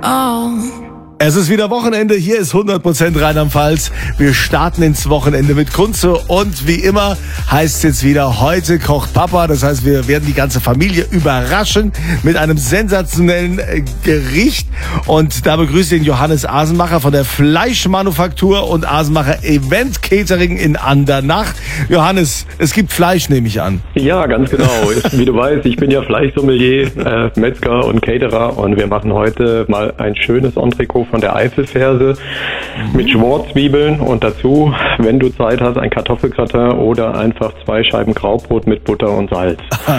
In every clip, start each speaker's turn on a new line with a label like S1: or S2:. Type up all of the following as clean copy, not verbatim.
S1: Es ist wieder Wochenende, hier ist 100% Rheinland-Pfalz. Wir starten ins Wochenende mit Kunze und wie immer heißt es jetzt wieder, heute kocht Papa. Das heißt, wir werden die ganze Familie überraschen mit einem sensationellen Gericht. Und da begrüße ich den Johannes Asenmacher von der Fleischmanufaktur und Asenmacher Event Catering in Andernach. Johannes, es gibt Fleisch, nehme ich an.
S2: Ja, ganz genau. Wie du weißt, ich bin ja Fleischsommelier, Metzger und Caterer und wir machen heute mal ein schönes Entrecot von der Eifelferse mit Schwarzwiebeln und dazu, wenn du Zeit hast, ein Kartoffelgratin oder einfach 2 Scheiben Graubrot mit Butter und Salz.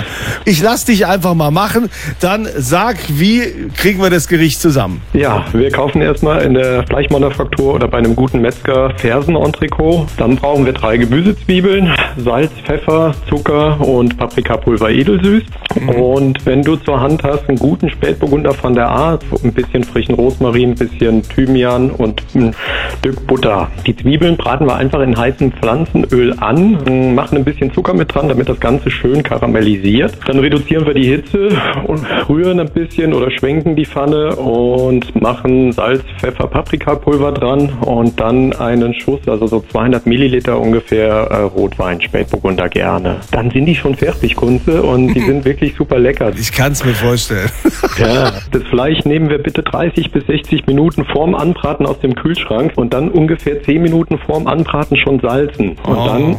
S1: Ich lass dich einfach mal machen. Dann sag, wie kriegen wir das Gericht zusammen?
S2: Ja, wir kaufen erstmal in der Fleischmanufaktur oder bei einem guten Metzger Fersen-Entrecot. Dann brauchen wir 3 Gemüsezwiebeln, Salz, Pfeffer, Zucker und Paprikapulver edelsüß. Und wenn du zur Hand hast, einen guten Spätburgunder von der A, ein bisschen frischen Rosmarin, ein bisschen Thymian und ein Stück Butter. Die Zwiebeln braten wir einfach in heißem Pflanzenöl an, machen ein bisschen Zucker mit dran, damit das Ganze schön karamellisiert. Dann reduzieren wir die Hitze und rühren ein bisschen oder schwenken die Pfanne und machen Salz, Pfeffer, Paprikapulver dran und dann einen Schuss, also so 200 Milliliter ungefähr Rotwein, Spätburgunder gerne. Dann sind die schon fertig, Kunze, und die sind wirklich super lecker.
S1: Ich kann es mir vorstellen.
S2: Ja, das Fleisch nehmen wir bitte 30 bis 60 Minuten vorm Anbraten aus dem Kühlschrank und dann ungefähr 10 Minuten vorm Anbraten schon salzen. Und dann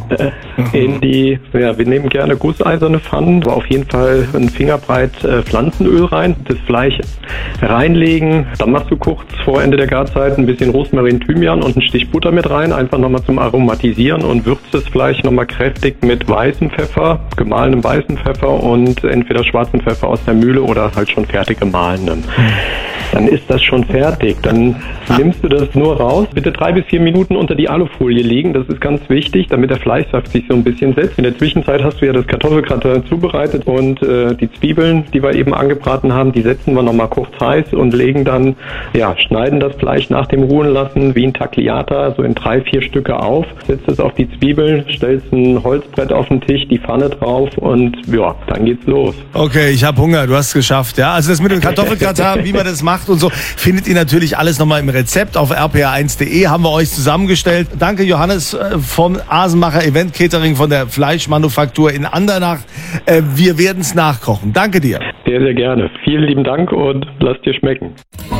S2: in die, ja, wir nehmen gerne gusseiserne Pfannen, aber auf jeden Fall ein Fingerbreit Pflanzenöl rein, das Fleisch reinlegen, dann machst du kurz vor Ende der Garzeit ein bisschen Rosmarin, Thymian und einen Stich Butter mit rein, einfach nochmal zum Aromatisieren und würzt das Fleisch nochmal kräftig mit weißem Pfeffer, gemahlenem weißen Pfeffer und entweder schwarzen Pfeffer aus der Mühle oder halt schon fertig gemahlenem. Dann ist das schon fertig. Dann nimmst du das nur raus. Bitte 3 bis 4 Minuten unter die Alufolie legen. Das ist ganz wichtig, damit der Fleischsaft sich so ein bisschen setzt. In der Zwischenzeit hast du ja das Kartoffelgratin zubereitet und die Zwiebeln, die wir eben angebraten haben, die setzen wir nochmal kurz heiß und legen dann, ja, schneiden das Fleisch nach dem Ruhen lassen wie ein Tagliata, so in 3, 4 Stücke auf. Setzt es auf die Zwiebeln, stellst ein Holzbrett auf den Tisch, die Pfanne drauf und ja, dann geht's los.
S1: Okay, ich habe Hunger. Du hast es geschafft, ja? Also das mit dem Kartoffelgratin, wie man das macht und so, findet ihr natürlich alles nochmal im Rezept auf rpa1.de, haben wir euch zusammengestellt. Danke Johannes vom Asenmacher Event Catering von der Fleischmanufaktur in Andernach. Wir werden es nachkochen. Danke dir.
S2: Sehr, sehr gerne. Vielen lieben Dank und lass dir schmecken.